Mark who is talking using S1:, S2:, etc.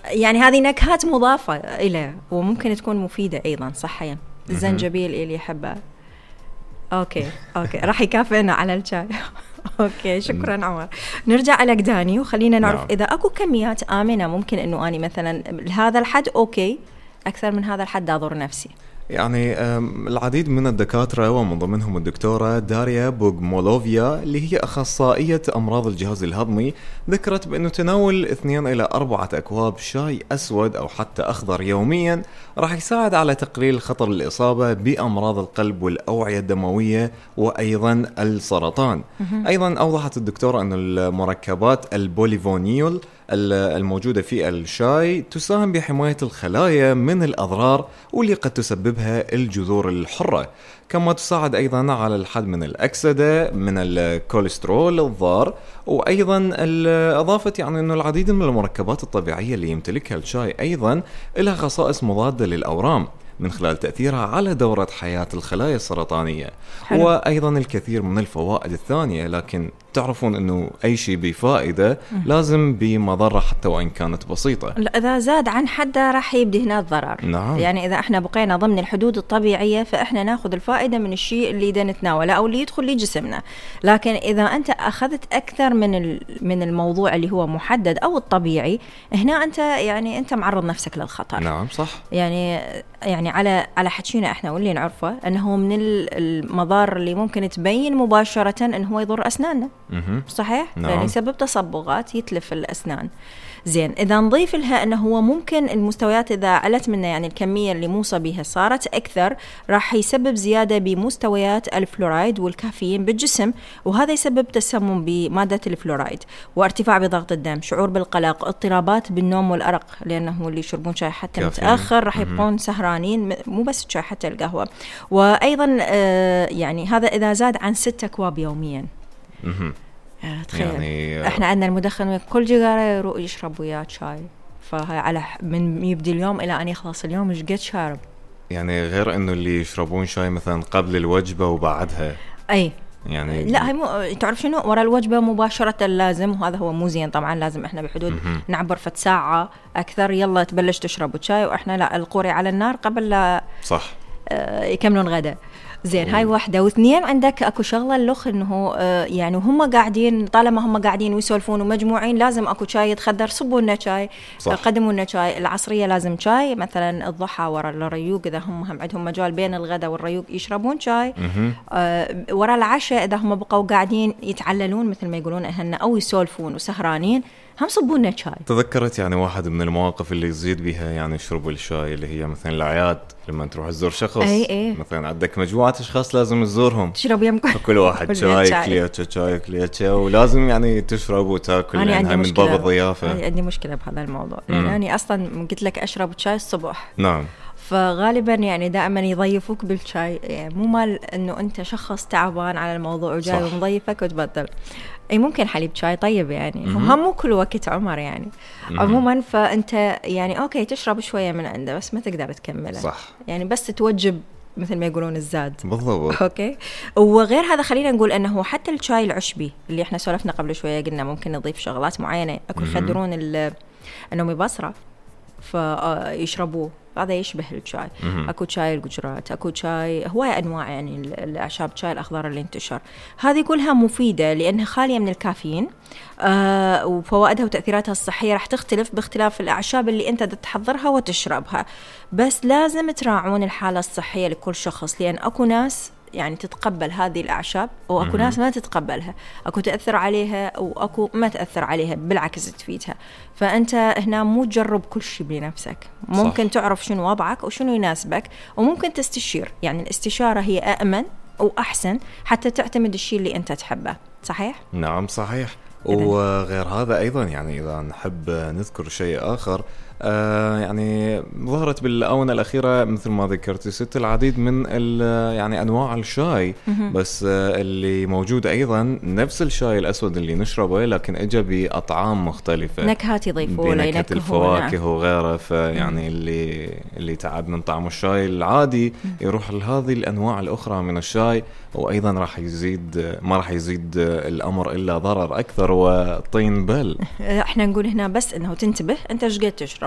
S1: يعني هذه نكهات مضافة إليه وممكن تكون مفيدة أيضا صحيا. الزنجبيل اللي يحبه. أوكي راح يكافئنا على الشاي. أوكي شكرا عمر. نرجع على داني وخلينا نعرف إذا أكو كميات آمنة ممكن إنه أنا مثلا لهذا الحد أوكي، أكثر من هذا الحد أضر نفسي.
S2: يعني العديد من الدكاترة ومن ضمنهم الدكتورة داريا بوغمولوفيا اللي هي أخصائية أمراض الجهاز الهضمي ذكرت بأنه تناول 2 إلى 4 أكواب شاي أسود أو حتى أخضر يوميا راح يساعد على تقليل خطر الإصابة بأمراض القلب والأوعية الدموية وأيضا السرطان. أيضا أوضحت الدكتورة أن المركبات البوليفونيول الموجودة في الشاي تساهم بحماية الخلايا من الأضرار واللي قد تسببها الجذور الحرة، كما تساعد أيضا على الحد من الأكسدة من الكوليسترول الضار. وأيضا أضافت يعني أنه العديد من المركبات الطبيعية اللي يمتلكها الشاي أيضا لها خصائص مضادة للأورام من خلال تأثيرها على دورة حياة الخلايا السرطانية. وأيضا الكثير من الفوائد الثانية، لكن تعرفون أنه أي شيء بفائدة لازم بمضرة حتى وإن كانت بسيطة.
S1: إذا زاد عن حده راح يبدي هنا الضرر.
S2: نعم.
S1: يعني إذا احنا بقينا ضمن الحدود الطبيعية فإحنا ناخذ الفائدة من الشيء اللي دا نتناوله أو اللي يدخل لجسمنا. لكن إذا أنت أخذت أكثر من الموضوع اللي هو محدد أو الطبيعي، هنا أنت يعني أنت معرض نفسك للخطر.
S2: نعم صح.
S1: يعني على حكينا احنا واللي نعرفه انه من المضار اللي ممكن تبين مباشرة انه هو يضر اسناننا. صحيح؟
S2: نعم.
S1: يعني يسبب تصبغات يتلف الاسنان. زين، اذا نضيف لها انه هو ممكن المستويات اذا علت منه يعني الكمية اللي موصى بها صارت اكثر راح يسبب زيادة بمستويات الفلورايد والكافيين بالجسم، وهذا يسبب تسمم بمادة الفلورايد وارتفاع بضغط الدم، شعور بالقلق، اضطرابات بالنوم والأرق، لأنه اللي يشربون شاي حتى متأخر راح يبقون سهرانين، مو بس الشاي حتى القهوة. وأيضا يعني هذا إذا زاد عن 6 أكواب يوميا. تخيل يعني احنا عندنا المدخن كل جيجارة يروح يشرب وياه شاي، فهي على من يبدي اليوم إلى أن يخلص اليوم مش قد شارب.
S2: يعني غير إنه اللي يشربون شاي مثلا قبل الوجبة وبعدها.
S1: أي
S2: يعني
S1: لا، هي تعرف شنو، ورا الوجبة مباشرة لازم، وهذا هو مو زين طبعا. لازم احنا بحدود نعبر فت ساعة أكثر يلا تبلش تشرب شاي، وإحنا لا، القوري على النار قبل لا
S2: صح
S1: يكملون غدا. زين، هاي واحدة. واثنين، عندك اكو شغلة اللخ انه يعني هم قاعدين، طالما هم قاعدين ويسولفون ومجموعين لازم اكو شاي يتخدر، صبوا لنا شاي، قدموا لنا شاي. العصرية لازم شاي، مثلا الضحى ورا الريوق اذا هم عندهم مجال بين الغداء والريوق يشربون شاي. ورا العشاء اذا هم بقوا قاعدين يتعللون مثل ما يقولون اهلنا او يسولفون وسهرانين، هم صبوا لنا شاي.
S2: تذكرت يعني واحد من المواقف اللي يزيد بها يعني شرب الشاي اللي هي مثلا الأعياد، لما تروح تزور شخص مثلا عندك مجموعة أشخاص لازم تزورهم،
S1: تشرب يمكن
S2: كل واحد شاي كليتشا ولازم يعني تشرب وتاكل، يعني هاي من باب الضيافة.
S1: عندي مشكلة بهذا الموضوع، لأن أنا أصلا قلت لك أشرب شاي الصبح.
S2: نعم.
S1: فغالبا يعني دائما يضيفوك بالشاي، يعني مو مال انه انت شخص تعبان على الموضوع وجاي ومضيفك وتبطل. اي ممكن حليب شاي طيب يعني، هم مو كل وقت عمر يعني. عموما فانت يعني اوكي تشرب شوية من عنده بس ما تقدر تكمله.
S2: صح.
S1: يعني بس توجب مثل ما يقولون الزاد.
S2: بالضبط.
S1: اوكي. وغير هذا خلينا نقول انه حتى الشاي العشبي اللي احنا سولفنا قبل شوية قلنا ممكن نضيف شغلات معينة، اكو يخدرون انهم يبصرة فيشربوه، هذا يشبه الشاي. اكو شاي القجرات، اكو شاي هواية انواع يعني الاعشاب، شاي الاخضر اللي انتشر، هذه كلها مفيدة لانها خالية من الكافيين. وفوائدها وتأثيراتها الصحية راح تختلف باختلاف الاعشاب اللي انت تحضرها وتشربها، بس لازم تراعون الحالة الصحية لكل شخص، لان اكو ناس يعني تتقبل هذه الأعشاب وأكو ناس ما تتقبلها، أكو تأثر عليها وأكو ما تأثر عليها، بالعكس تفيدها. فأنت هنا مو تجرب كل شيء بنفسك، ممكن تعرف شنو وضعك وشنو يناسبك، وممكن تستشير. يعني الاستشارة هي أأمن وأحسن حتى تعتمد الشيء اللي أنت تحبه. صحيح؟
S2: نعم صحيح. وغير هذا أيضا يعني إذا نحب نذكر شيء آخر، يعني ظهرت بالآونة الأخيرة مثل ما ذكرت ست العديد من يعني أنواع الشاي، بس اللي موجود أيضا نفس الشاي الأسود اللي نشربه لكن إجا بأطعام مختلفة،
S1: نكهات يضيفوا
S2: بنكهة الفواكه وغيره. فيعني اللي تعب من طعم الشاي العادي يروح لهذه الأنواع الأخرى من الشاي، وأيضا ما راح يزيد الأمر إلا ضرر أكثر وطين بل.
S1: احنا نقول هنا بس إنه تنتبه أنت ايش قد تشرب.